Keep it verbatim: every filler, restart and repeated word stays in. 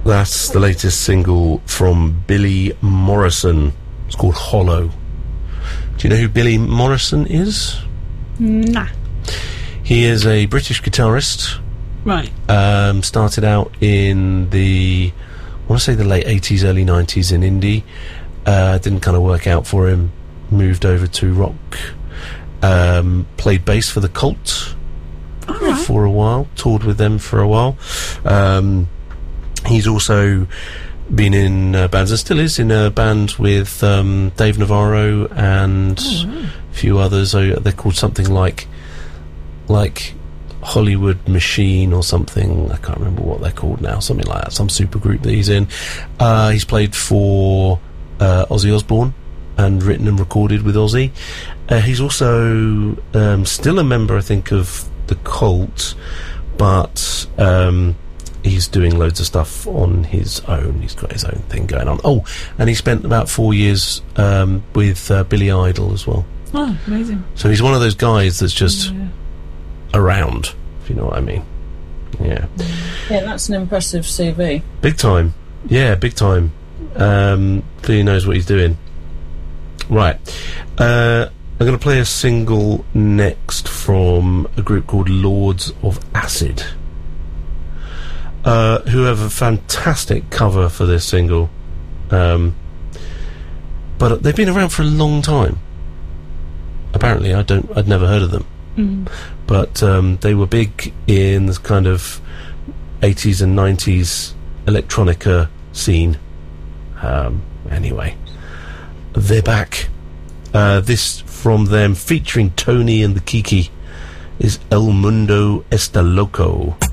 That's the latest single from Billy Morrison. It's called Hollow. Do you know who Billy Morrison is? Nah. He is a British guitarist. Right. Um, started out in the, I want to say the late eighties, early nineties in indie. Uh, didn't kind of work out for him. Moved over to rock. Um, played bass for The Cult right. for a while. Toured with them for a while. Um, he's also been in uh, bands, and still is in a band with um, Dave Navarro and oh, right. a few others. So they're called something like like Hollywood Machine or something. I can't remember what they're called now. Something like that. Some supergroup that he's in. Uh, he's played for uh, Ozzy Osbourne and written and recorded with Ozzy. Uh, he's also um, still a member, I think, of The Cult, but um, he's doing loads of stuff on his own. He's got his own thing going on. Oh, and he spent about four years um, with uh, Billy Idol as well. Oh, amazing. So he's one of those guys that's just yeah. around, if you know what I mean. Yeah. Yeah, that's an impressive C V. Big time. Yeah, big time. Um, clearly knows what he's doing. Right. Uh, I'm going to play a single next from a group called Lords of Acid, uh, who have a fantastic cover for this single. Um, but they've been around for a long time. Apparently, I don't. I'd never heard of them. Mm. But um, they were big in this kind of eighties and nineties electronica scene. Um, anyway, they're back. Uh, this from them, featuring Tony and the Kiki, is El Mundo Está Loco.